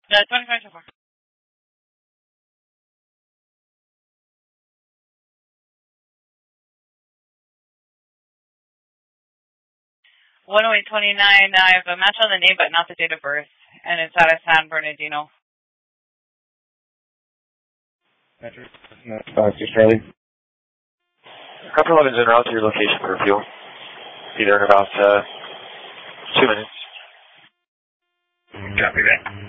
Yeah, 25 so far. 10829, I have a match on the name but not the date of birth, and it's out of San Bernardino. Metric. Charlie. Copper 11's en route to your location for fuel. Be there in about 2 minutes. Copy that.